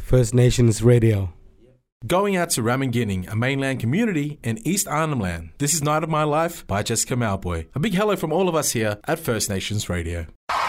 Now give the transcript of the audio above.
First Nations Radio. Going out to Ramingining, a mainland community in East Arnhem Land. This is Night of My Life by Jessica Malboy. A big hello from all of us here at First Nations Radio.